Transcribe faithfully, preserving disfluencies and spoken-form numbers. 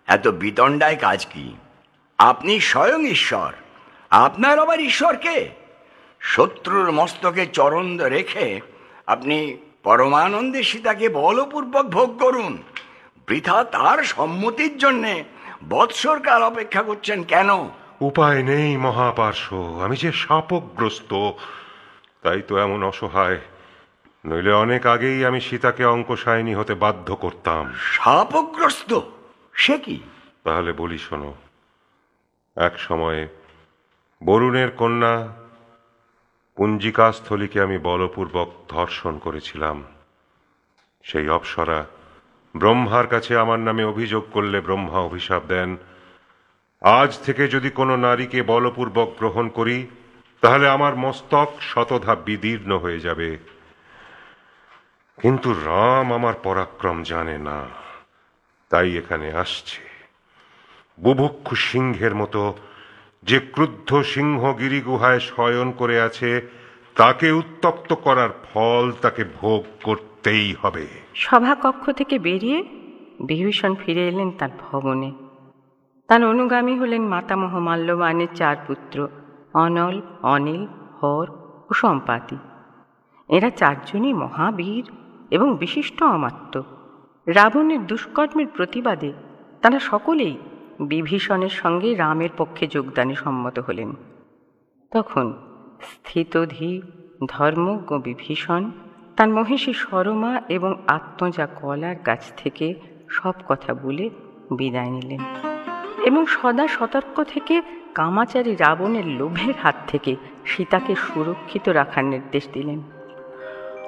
এত বিতণ্ডায় কাজ কি? আপনি স্বয়ং ঈশ্বর, আপনার আবার ঈশ্বরকে শত্রুর মস্তকে চরণ রেখে আপনি পরমানন্দে সীতাকে বলপূর্বক ভোগ করুন। বৃথা তার সম্মতির জন্যে বৎসর কাল অপেক্ষা করছেন কেন? উপায় নেই মহাপার্শ্ব, আমি যে শাপগ্রস্ত, তাই তো এমন অসহায়। নইলে অনেক আগেই আমি সীতাকে অঙ্কশায়িনী হতে বাধ্য করতাম। শাপগ্রস্ত সে কি? তাহলে বলি শোনো। এক সময়ে বরুণের কন্যা পুঞ্জিকাস্থলীকে আমি বলপূর্বক ধর্ষণ করেছিলাম। সেই অপ্সরা ব্রহ্মার কাছে আমার নামে অভিযোগ করলে ব্রহ্মা অভিশাপ দেন, আজ থেকে যদি কোনো নারীকে বলপূর্বক গ্রহণ করি তাহলে আমার মস্তক শতধা বিদীর্ণ হয়ে যাবে। কিন্তু রাম আমার পরাক্রম জানে না, তাই এখানে আসছে। বুভুক্ষু সিংহের মতো যে ক্রুদ্ধ সিংহ গিরিগুহায় শয়ন করে আছে, তাকে উত্তপ্ত করার ফল তাকে ভোগ করতেই হবে। সভাকক্ষ থেকে বেরিয়ে বিভীষণ ফিরে এলেন তার ভবনে। তার অনুগামী হলেন মাতামহ মাল্যবানের চার পুত্র, অনল, অনিল, হর ও সম্পাতি। এরা চারজনই মহাবীর এবং বিশিষ্ট অমাত্য। রাবণের দুষ্কর্মের প্রতিবাদে তারা সকলেই বিভীষণের সঙ্গে রামের পক্ষে যোগদানে সম্মত হলেন। তখন স্থিতধী ধর্মজ্ঞ বিভীষণ তার মহিষী সরমা এবং আত্মজা কলার কাছ থেকে সব কথা বলে বিদায় নিলেন এবং সদা সতর্ক থেকে কামাচারী রাবণের লোভের হাত থেকে সীতাকে সুরক্ষিত রাখার নির্দেশ দিলেন।